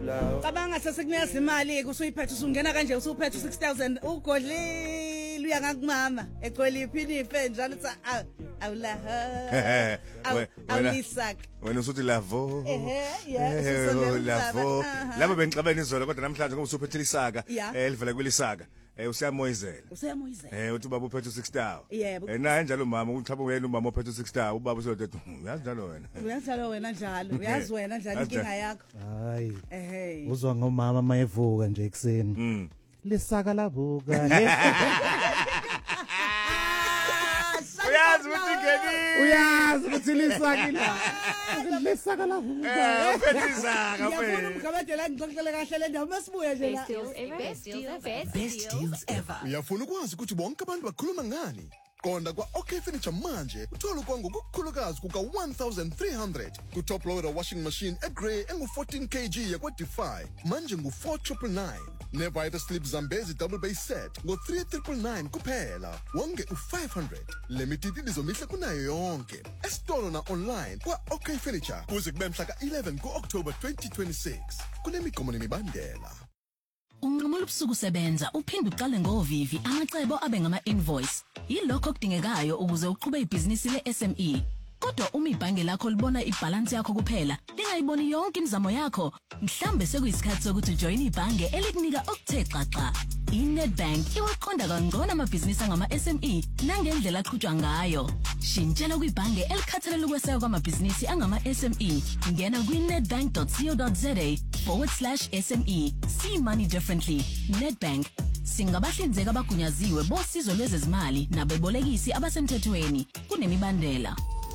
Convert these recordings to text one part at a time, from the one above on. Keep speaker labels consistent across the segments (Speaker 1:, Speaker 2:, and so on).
Speaker 1: Cabanga sesikunikeza imali kusuyiphethe usungena kanje usuphethe 6000 ugodlile uya ngakumama egcwele iphini ife njalo uthi awulaha awulisaka
Speaker 2: wena usuthi lavo lavo labo bengixabene izolo kodwa namhlanje ngoba usuphethe isaka elivela kwelisaka usiyamoyizela uthi baba uphethe 6000 naye njalo mama uthaba wena umama uphethe 6000 ubaba usothi uyazi wena njalo inkinga yakho
Speaker 3: hayi uzwa ngomama mayevuka nje ekseni lisaka lavuka uyazi ukuthi lisaka lavuka
Speaker 2: uphethe isaka
Speaker 1: yabona umgabadela ngixoxele kahle le ndawo masibuye nje la
Speaker 4: Best deals ever.
Speaker 5: Uyafuna ukwazi ukuthi bonke abantu bakhuluma ngani? Qonda kwa OK Furniture manje uthola kwangu kukhulukazi kuka 1300 ku top loader washing machine eGrey engu 14 kg yakwa Defy manje ngu 4999 Nevita slip Zambezi double base set ngo 3999 kuphela wonge u500 limited izomihle kunayo yonke esitolo na online kwa OK Furniture kuze kube mhla ka11 ku October 2026 kunemigomo nemibandela.
Speaker 4: Unqamula ubusuku sebenza uphinde uqale ngovivi amacebo abe ngama invoice yilokho kudingekayo ukuze uqhube ibhizinisi leSME kodwa uma ibhange lakho libona ibalance yakho kuphela lingayiboni yonke imizamo yakho mhlambe sekuyisikhathi sokuthi join ibhange elikunika okuthe xaxa iNetbank iwaqonda kangcono amabhizinisi angama SME nangendlela aqhutshwa ngayo shintshela kwibhange elikhathalela ukweseka kwamabhizinisi angama SME ngena kwinetbank.co.za/SME see money differently Netbank singabahlinzeka abagunyaziwe bosizo lwezezimali nabebolekisi abasemthethweni kunemibandela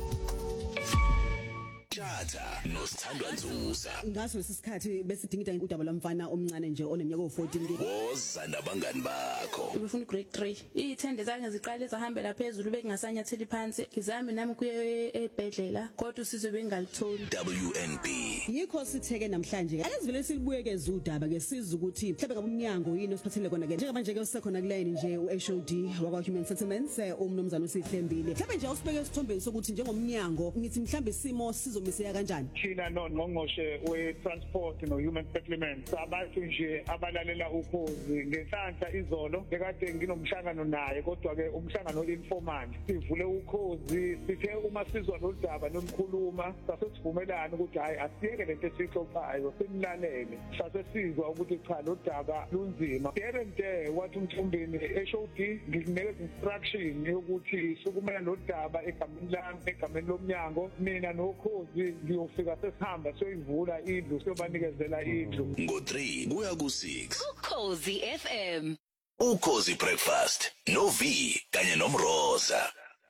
Speaker 6: Tjata nosithandwa Nzuza
Speaker 1: ngaso lesikhathi bese dingida udaba lomfana omncane nje oneminyaka u14
Speaker 6: woza nabangani bakho
Speaker 7: ubefuna grade 3 ithende zange ziqale zahambela phezulu bekungasanyatheli phansi ngizami nami kuye ebhedlela kodwa usizo bengalithola
Speaker 6: WNB
Speaker 1: yikho sitheke namhlanje ake sivele silibuyekeze udaba ke siza ukuthi mhlawumbe ngabe umnyango yini osiphathele kona ke njengamanje ke usekhona kulayini nje uHOD wakwa Human Settlements umnomzana usihlembile mhlawumbe nje usibeke isithombeni sokuthi njengomnyango ngithi mhlawumbe isimo sizomiseka kanjani
Speaker 8: thina nongqongqoshe we-transport no-human settlement abantu nje abalalela ukhozi ngenhlanhla izolo bekade nginomhlangano naye kodwa-ke umhlangano informal sivule ukhozi sithe uma sizwa nodaba nolukhuluma sasesivumelana ukuthi hhayi asiyeke lento esiyixoxayo simlalele sasesizwa ukuthi cha lo daba lunzima there and there wathi umthombeni eHOD ngikunikeza instruction yokuthi sukumela lo daba egameni lami egameni lomnyango mina nokhozi ngiyofika sesihamba soyivula indlu siyobanikezela indlu
Speaker 6: ngo3 kuya ku6
Speaker 4: Ukhozi FM
Speaker 6: Ukhozi breakfast no V kanye nomroza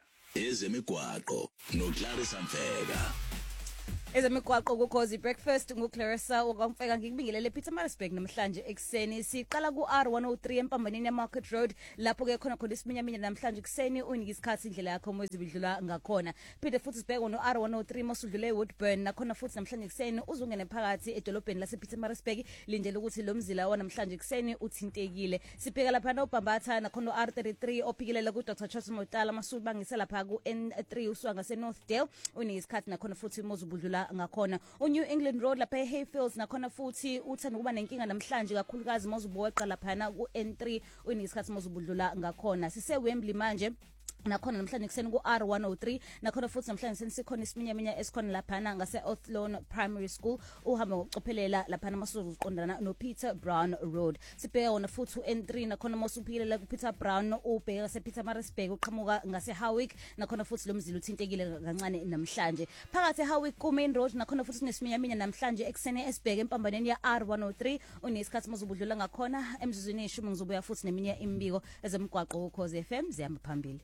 Speaker 6: ezemigwaqo no Clarissa Mfeka
Speaker 9: Ezemigwaqo kuKhozi breakfast nguClarissa ukamfeka ngikubingelele Pietermaritzburg namhlanje ekseni siqala kuR103 empambaneni yaMarket Road lapho ke khona isiminyaminya namhlanje ekseni unika isikhathi indlela yakho mozibidlula ngakhona phinde futhi sibheke noR103 mosudlule eWoodburn nakhona futhi namhlanje ekseni uzungene phakathi edolobheni lasePietermaritzburg lindele ukuthi lo mzila wanamhlanje ekseni uthintekile sibheka lapha noBhambatha nakhona R33 ophikilela kuDr Charles Motala masuku bangise lapha kuN3 usuka ngase Northdale unika isikhathi nakhona futhi mozibudlula ngakhona uNew England Road lapha eHayfields nakhona futhi uthanda ukuba nenkinga namhlanje kakhulukazi mozuboqa lapha kuN3 unika isikhathi mozubudlula ngakhona siseWembley manje nakhona namhlanje kuseni kuR103 nakhona futhi namhlanje senisikhona isiminyaminya esikhona lapha ngase Athlone Primary School uhamba ngokucophelela lapha masuziqondana noPeter Brown Road sibheka wona futhi uN3 nakhona mosuphilela kuPeter Brown ubheka sePietermaritzburg uqhamuka ngase Howick nakhona futhi lo mzila uthintekile kancane namhlanje phakathi eHowick kuMain Road nakhona futhi sinesiminyaminya namhlanje ekseni esibheke empambaneni yaR103 unesikhathi mozubudlula ngakhona emzuzwini eshumi ngizobuya futhi neminye imbiko ezemgwaqo kuKhozi FM zihamba phambili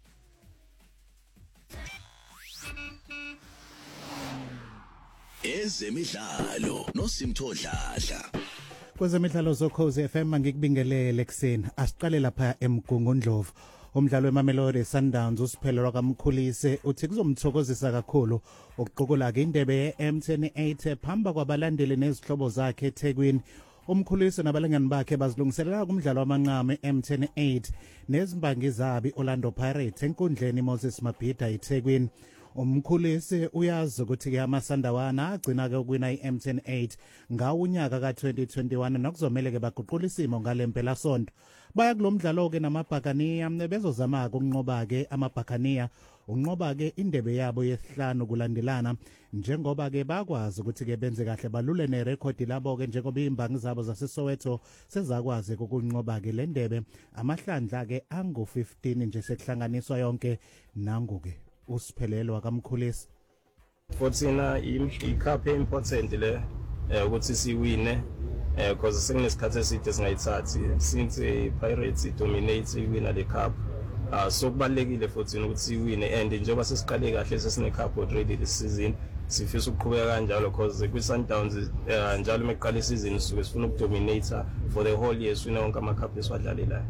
Speaker 6: ezemidlalo noSimthodladla
Speaker 3: kwezemidlalo zoKhozi FM ngikubingelele ekseni asiqale lapha eMgungundlovu umdlalo weMamelodi Sundowns usiphelelwa kaMkhulise uthi kuzomthokozisa kakhulu ukuqokola ke indebe yeMTN 8 phamba kwabalandeli nezihlobo zakhe eThekwini umkhulisi nabalingani bakhe bazilungiselela kumdlalo wamanqame eMTN 8 nezimbangi zabi Orlando Pirates enkundleni Moses Mabhida eThekwini Umkhulisi uyazi ukuthi ke amasandawana agcina ke ukwina iM10 8 ngawunyaka ka2021 nokuzomela ke baguqula isimo ngalempela sonto. Baya kulomdlalo ke namabhakaniya bezozama ukunqoba ke amabhakaniya unqoba ke indebe yabo yesihlanu kulandelana njengoba ke bakwazi ukuthi ke benze kahle balule nerecord labo ke njengoba imbangi zabo zaseSoweto sezakwazi ukunqoba ke le ndebe amahlandla ke angu15 nje sekuhlanganiswa yonke nangu ke usiphelelo akamkhulisi
Speaker 10: Fortina icup important le ukuthi siwine because sekunesikhathi eside singayithathi since Pirates dominate iwina le cup so kubalekile futhi ukuthi siwine and njengoba sesiqale kahle sesine cup already this season sifisa ukuqhubeka kanjalo because kwi Sundowns njalo meqala isizini sisuke sifuna ukudominate for the whole year sina wonke ama cup esiwadlalelayo.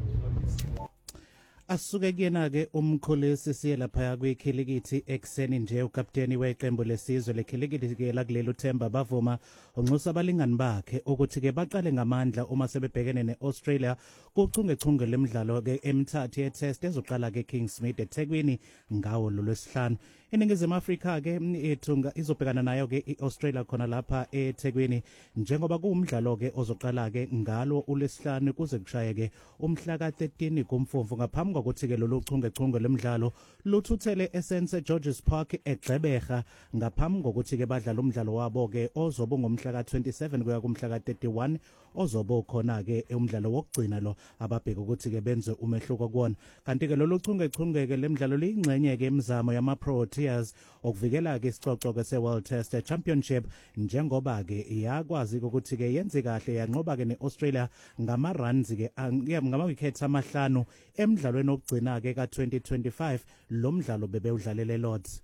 Speaker 3: Asuke kuyena ke umkhulisi siye lapha kwikhilikithi ekseni nje ukapteni weqembu lesizwe lekhilikithi ke la kulelo Themba bavuma unxusa abalingani bakhe ukuthi ke baqale ngamandla uma sebebhekene neAustralia kuchungechunge lemidlalo ke emithathu yetest ezoqala ke Kingsmead eThekwini ngawo lolwesihlanu. Iningizimu Afrika ke ethunga izobhekana nayo ke iAustralia khona lapha eThekwini njengoba kuumdlalo ke ozoqala ke ngalo ulesihlanu kuze kushaye ke umhla ka13 kuMfumfu ngaphambi kokuthi ke lolu chungechunge lemidlalo luthuthele eSense George's Park eGqeberha ngaphambi kokuthi ke badlala umdlalo wabo ke ozobe ngomhla ka27 kuya kumhla ka31 ozobe khona ke umdlalo wokugcina lo ababheka ukuthi ke benze umehluko kuona kanti ke lolu chungechunge ke lemidlalo liyingcenye ke emizamo yama Proteas okuvikela ke isicoco ke seWorld Test Championship njengoba ke iyakwazi ukuthi ke yenze kahle yanqoba ke neAustralia ngama runs ke ngama wickets amahlanu emidlalweni okugcina ke ka2025 lo mdlalo bebewudlalele Lords.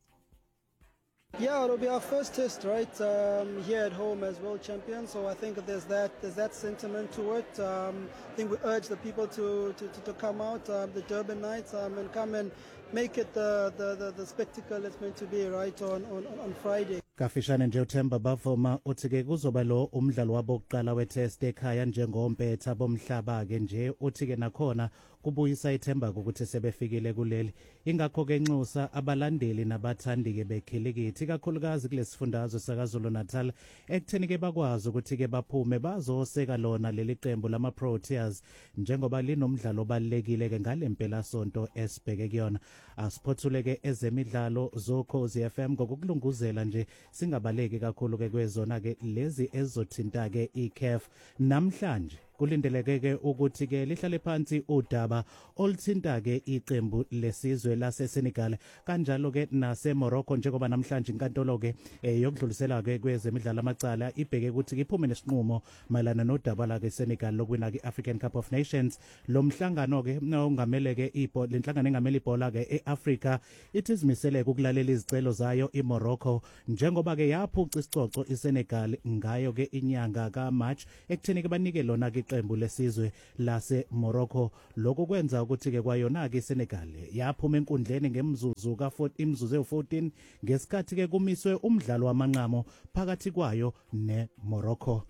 Speaker 11: Yeah, it'll be our first test, right, here at home as world champions. So I think there's that sentiment to it. I think we urge the people to come out, the Durban nights, and come and make it the spectacle it's meant to be, right, on Friday.
Speaker 3: Kafishane nje uThemba bavuma uthi ke kuzoba lo umdlalo wabo oqala wetest ekhaya njengompetha bomhlaba ke nje uthi ke nakhona kubuyisa ithemba ukuthi sebefikile kuleli ingakho ke nxusa abalandeli nabathandi ke bekhilikithi kakhulukazi kulesifundazwe sakaZulu Natal ekutheni ke bakwazi ukuthi ke baphume bazoseka lona leli qembu lama Proteas njengoba linomdlalo obalekile ke ngalempela sonto esibheke kuyona asiphothule ke ezemidlalo zoKhozi FM ngokulunguzela nje singabaleki kakhulu ke kwezona ke lezi ezothinta ke iCAF namhlanje kulindeleke ke ukuthi ke lihlale phansi udaba oluthinta ke iqembu lesizwe laseSenegal kanjalo ke naseMorocco njengoba namhlanje inkantolo ke yokudlulisela ke kwezemidlalo amacala ibheke ukuthi kuphume nesinqumo mayelana nodaba la ke Senegal lokwina ke African Cup of Nations lo mhlangano ke ongamele ke lenhlangano engamele ibhola ke eAfrica ithizimisele ukulalela izicelo zayo iMorocco njengoba ke yaphuca isicoco iSenegal ngayo ke inyanga kaMarch ekutheni ke banike lona ke iqembu lesizwe lase Morocco lokho kwenza ukuthi ke kwayona ke iSenegal yaphuma enkundleni ngemzuzu imzuzu e14 ngesikhathi ke kumiswe umdlalo wamanqamo phakathi kwayo neMorocco.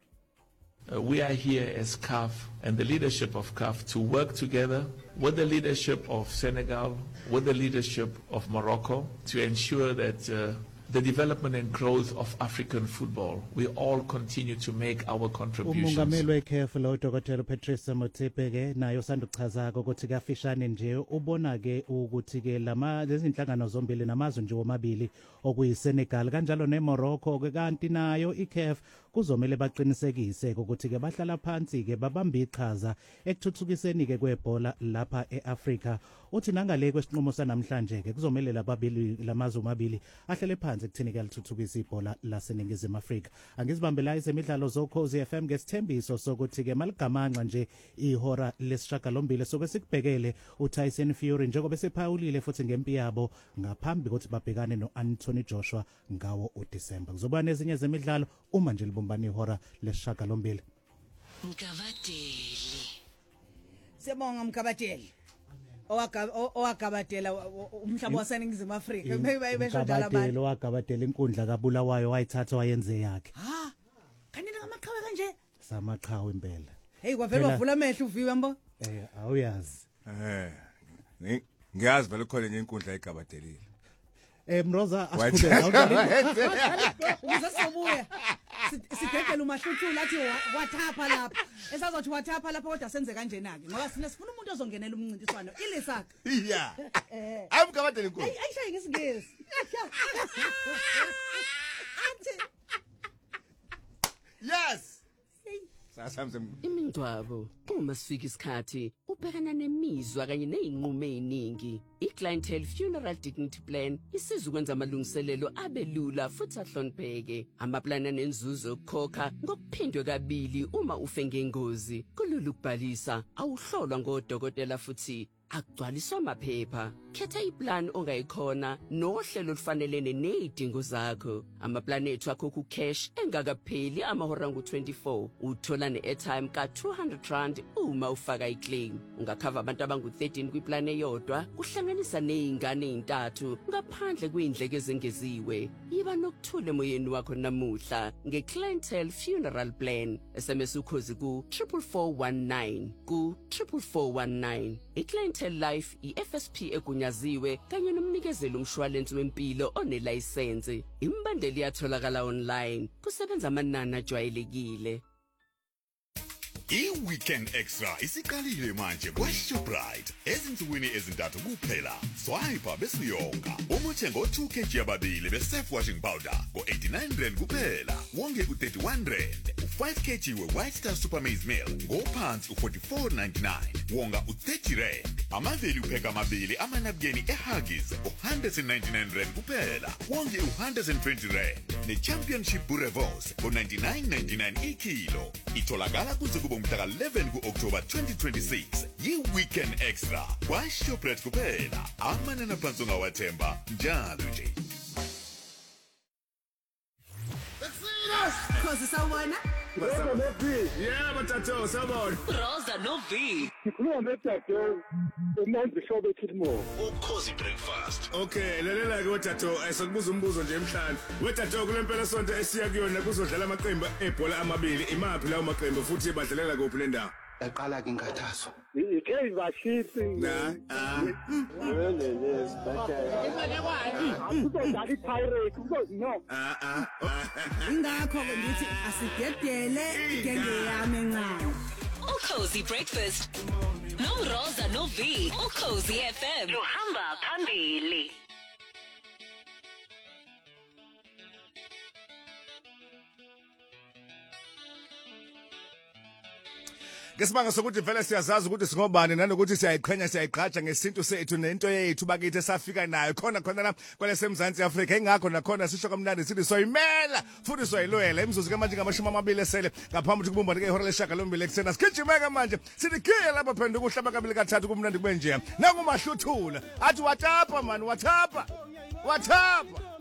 Speaker 12: We are here as CAF and the leadership of CAF to work together with the leadership of Senegal, with the leadership of Morocco to ensure that the development and growth of African football, we all continue to make our contributions.
Speaker 3: Umongameli weCAF lo Dr. Patrice Motsepe ke nayo sanduchaza ukuthi kafishane nje ubona ke ukuthi ke lezi inhlangano zombili namazwe nje omabili okuyiSenegal kanjalo neMorocco ke kanti nayo iCAF kuzomela baqinisekise ukuthi ke bahlala phansi ke babamba iqhaza ekuthuthukiseni ke kwebhola lapha eAfrica uthi nangale kwesinqumo sanamhlanje ke kuzomela lababili lamazwe omabili ahlele phansi ekuthini ke lithuthukisa ibhola laseNingizimu Afrika angizibambela izemidlalo zoKhozi FM ngesithembiso sokuthi ke maligamanxa nje ihora lesishagalombili sokwesikubhekele uTyson Fury njengoba sephawulile futhi ngempi yabo ngaphambi kokuthi babhekane noAnthony Joshua ngawo uDisemba kuzoba nezinye zemidlalo uma nje libumbana ihora lesishagalombili.
Speaker 9: Mkabateli siyabonga Mkabateli owagabatela umhlaba waseNingizimu Afrika besho njalo abantu
Speaker 3: owagabatela inkundla kabulawayo wayithatha wayenze yakhe
Speaker 9: kanina ngamaqhawe kanje
Speaker 3: samaqhawe impela
Speaker 9: hey kwavela wavula amehlo uviwe mbo
Speaker 3: awuyazi
Speaker 2: ngiyazi vele khona enye inkundla egabadelile
Speaker 3: Mroza asiqhubeka
Speaker 1: Uzasobuya sidedela umahluthula athi wathapha lapha esazothi wathapha lapha kodwa senze kanjena ke ngoba sina sifuna umuntu ozongenela umncintiswano ilisaka
Speaker 2: yeah amkabade lenkosi
Speaker 1: ayishaye ngesingesi
Speaker 2: yes
Speaker 13: imingcwabo uma sifika isikhathi ubhekana nemizwa kanye nezinqumo eziningi iClientele Funeral Dignity Plan isiza ukwenza amalungiselelo abelula futhi ahlonipheke amaplani anenzuzo yokukhokha ngokuphindwe kabili uma ufe ngengozi kulula ukubhalisa awuhlolwa ngodokotela futhi akugcwaliswa amaphepha khetha iplan ongayikhona nohlelo olufanelene nezidingo zakho amaplani ethu akho ku cash engakapheli amahora ngo24 uthola neairtime ka 200 rand uma ufaka iclaim ungakhava abantu abangu 13 kwiplan eyodwa kuhlanganisa nezingane ezintathu ngaphandle kwindleko ezengeziwe yiba nokuthula emoyeni wakho namuhla ngeClientele Funeral Plan SMS ukhozi ku 44419 ku 44419 iClientele Life iFSP egunyaziwe kanye nomnikezeli umshwalense wempilo onelicense imbandeli yatholakala online kusebenza amanani ajwayelekile
Speaker 14: I-Weekend Extra isiqalile manje kwa-Shoprite ezinsukwini ezintathu kuphela swipe bese uyonga uma uthenga o2 kg ababili be-self washing powder ngo-89 rand kuphela wonge u31 rand u5 kg we-White Star Super Maize Meal ngophansi u44.99 wonga u30 rand amaveli upheka amabili amanabukeni eHuggies u199 rand kuphela wonge u120 rand ne-Championship Boerewors ngo99.99 ikilo itholakala kuze kube umhla 11 ku-October 2026 yi-Weekend Extra kwa-Shoprite kuphela amanani aphansi ongawathemba njalo nje
Speaker 1: Khosi sawubona
Speaker 2: yebo Thato sawubona
Speaker 6: Rosa no V
Speaker 8: Ngikhuluma noThatho uMandla Shobe Ekhithimo
Speaker 6: Ukhozi Breakfast
Speaker 2: okay lalela ke Thato ayisokubuza umbuzo nje emhlanje weThatho kulempela sonto esiya kuyona kuzodlala amaqembu ebhola amabili imaphi lawo maqembu futhi badlalela kuphi le ndawo
Speaker 15: Aqala ke inkathazo
Speaker 8: iKaizer Chiefs Kuzodlala iPirates no
Speaker 1: Ngakho ke ngithi asidedele igenge yami encane
Speaker 16: Ukhozi Breakfast no Rosa no V Ukhozi FM uhamba phambili
Speaker 2: Ngesibanga sokuthi vele siyazazi ukuthi singobani nanokuthi siyayiqhenya siyayiqhatsha ngesintu sethu nento yethu bakithi esafika nayo khona la kwelesemzansi Afrika ingakho nakhona sisho kamnandi sithi soyimela futhi soyilwela imizuzu kamanje ngamashumi amabili esele ngaphambi kubumba ngehora leshaka lombili eksena sigijimeka manje sithi khiya lapha phenduka ukuhlaba kabili kathathu kumnandi kube nje nakumahluthula athi wathapha man wathapha